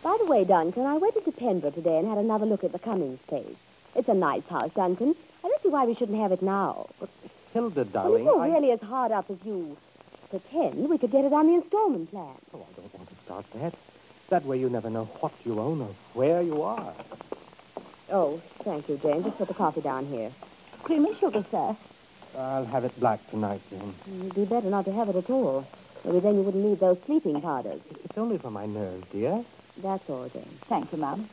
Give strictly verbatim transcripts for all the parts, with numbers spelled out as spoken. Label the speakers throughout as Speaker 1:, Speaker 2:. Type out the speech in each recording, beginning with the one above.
Speaker 1: By the way, Duncan, I went into Pembroke today and had another look at the Cummings place. It's a nice house, Duncan. I don't see why we shouldn't have it now.
Speaker 2: But, Hilda,
Speaker 1: Well,
Speaker 2: darling,
Speaker 1: if you're
Speaker 2: I...
Speaker 1: really as hard up as you pretend, we could get it on the installment plan.
Speaker 2: Oh, I don't want to start that. That way you never know what you own or where you are.
Speaker 1: Oh, thank you, Jane. Just put the coffee down here.
Speaker 3: Cream and sugar, sir.
Speaker 2: I'll have it black tonight, Jane.
Speaker 1: It'd be better not to have it at all. Maybe then you wouldn't need those sleeping powders.
Speaker 2: It's only for my nerves, dear.
Speaker 1: That's all, Jane.
Speaker 3: Thank you, Mum.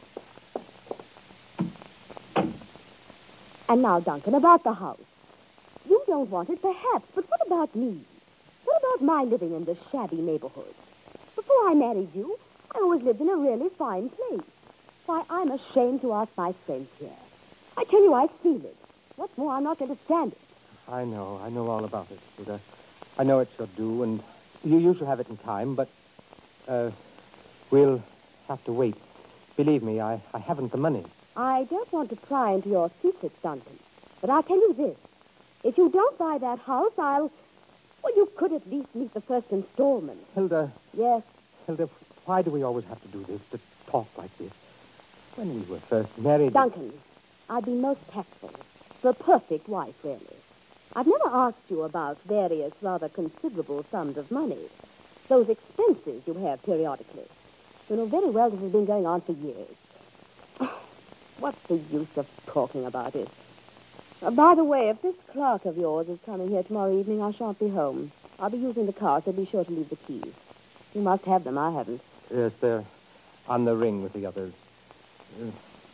Speaker 1: And now, Duncan, about the house. You don't want it, perhaps, but what about me? What about my living in this shabby neighborhood? Before I married you, I always lived in a really fine place. Why, I'm ashamed to ask my friends here. I tell you, I feel it. What's more, I'm not going to stand it.
Speaker 2: I know. I know all about it, Hilda. I know it's your due, and you, you shall have it in time, but uh, we'll have to wait. Believe me, I, I haven't the money.
Speaker 1: I don't want to pry into your secrets, Duncan, but I'll tell you this. If you don't buy that house, I'll... Well, you could at least meet the first installment.
Speaker 2: Hilda,
Speaker 1: Yes.
Speaker 2: Hilda, why do we always have to do this, to talk like this? When we were first married...
Speaker 1: Duncan, I'd be most tactful. The perfect wife, really. I've never asked you about various rather considerable sums of money. Those expenses you have periodically. You know very well this has been going on for years. What's the use of talking about it? Uh, by the way, if this clerk of yours is coming here tomorrow evening, I shan't be home. I'll be using the car, so be sure to leave the keys. You must have them. I haven't.
Speaker 2: Yes, they're on the ring with the others. Uh,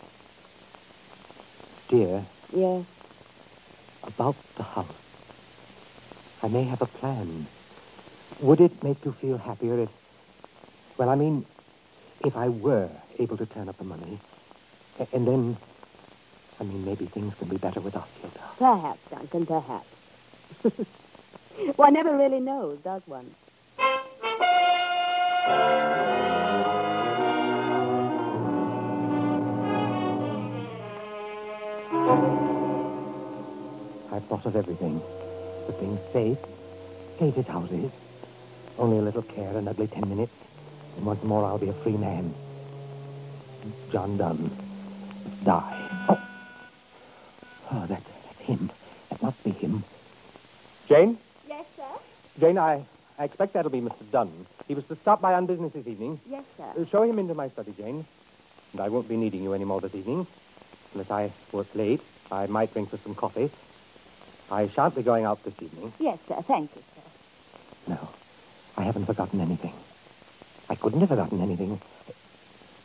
Speaker 2: dear,
Speaker 1: Yes.
Speaker 2: about the house. I may have a plan. Would it make you feel happier if... Well, I mean, if I were able to turn up the money, a- and then... I mean, maybe things can be better with us, Hilda.
Speaker 1: Perhaps, Duncan, perhaps. One never really knows, does one?
Speaker 2: I've thought of everything. The thing's safe. Gated houses. Only a little care, an ugly ten minutes. And once more, I'll be a free man. John Dunn. Die. Oh. Oh, that, that's him. That must be him. Jane?
Speaker 3: Yes, sir?
Speaker 2: Jane, I, I expect that'll be Mister Dunn. He was to stop by on business this evening.
Speaker 1: Yes, sir.
Speaker 2: Uh, show him into my study, Jane. And I won't be needing you any more this evening. Unless I work late, I might ring for some coffee. I shan't be going out this evening.
Speaker 3: Yes, sir. Thank you, sir.
Speaker 2: No, I haven't forgotten anything. I couldn't have forgotten anything.